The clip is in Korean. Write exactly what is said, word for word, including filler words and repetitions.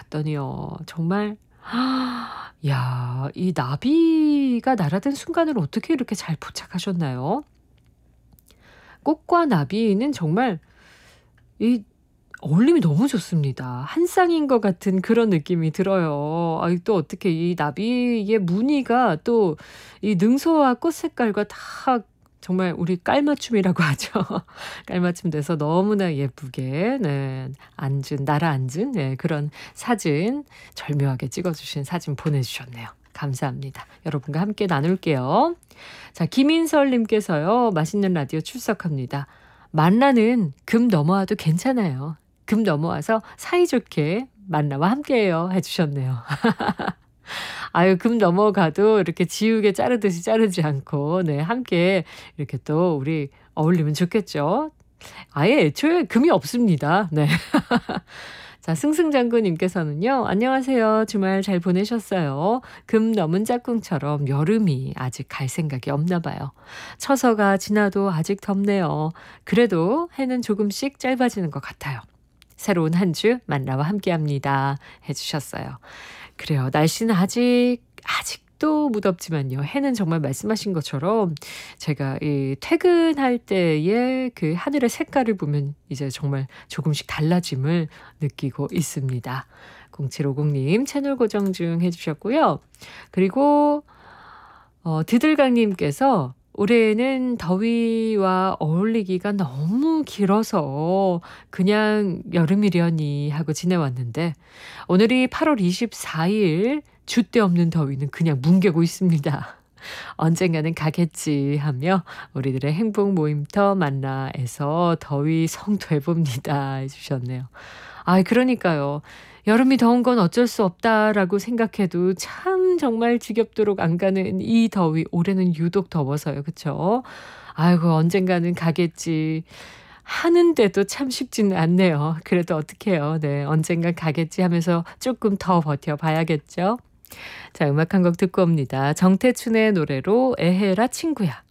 봤더니요. 정말 야, 이 나비가 날아든 순간을 어떻게 이렇게 잘 포착하셨나요? 꽃과 나비는 정말 이 어울림이 너무 좋습니다. 한 쌍인 것 같은 그런 느낌이 들어요. 아이 또 어떻게 이 나비의 무늬가 또 이 능소와 꽃 색깔과 다 정말 우리 깔맞춤이라고 하죠. 깔맞춤 돼서 너무나 예쁘게 네 앉은 날아앉은 네 그런 사진 절묘하게 찍어 주신 사진 보내주셨네요. 감사합니다. 여러분과 함께 나눌게요. 자, 김인설 님께서요. 맛있는 라디오 출석합니다. 만나는 금 넘어와도 괜찮아요. 금 넘어와서 사이좋게 만나와 함께해요 해 주셨네요. 아유 금 넘어가도 이렇게 지우개 자르듯이 자르지 않고 네 함께 이렇게 또 우리 어울리면 좋겠죠. 아예 애초에 금이 없습니다. 네. 자, 승승장구 님께서는요. 안녕하세요. 주말 잘 보내셨어요? 금 넘은 짝꿍처럼 여름이 아직 갈 생각이 없나 봐요. 처서가 지나도 아직 덥네요. 그래도 해는 조금씩 짧아지는 것 같아요. 새로운 한 주 만나와 함께합니다 해 주셨어요. 그래요. 날씨는 아직 아직도 무덥지만요. 해는 정말 말씀하신 것처럼 제가 이 퇴근할 때의 그 하늘의 색깔을 보면 이제 정말 조금씩 달라짐을 느끼고 있습니다. 공칠오공 님 채널 고정 중 해 주셨고요. 그리고 어 드들강 님께서 올해는 더위와 어울리기가 너무 길어서 그냥 여름이려니 하고 지내왔는데 오늘이 팔월 이십사일 줏대 없는 더위는 그냥 뭉개고 있습니다. 언젠가는 가겠지 하며 우리들의 행복 모임터 만나에서 더위 성토해봅니다 해주셨네요. 아, 그러니까요. 여름이 더운 건 어쩔 수 없다라고 생각해도 참 정말 지겹도록 안 가는 이 더위 올해는 유독 더워서요. 그쵸? 아이고 언젠가는 가겠지 하는데도 참 쉽지는 않네요. 그래도 어떡해요. 네, 언젠가 가겠지 하면서 조금 더 버텨봐야겠죠. 자, 음악 한 곡 듣고 옵니다. 정태춘의 노래로 에헤라 친구야.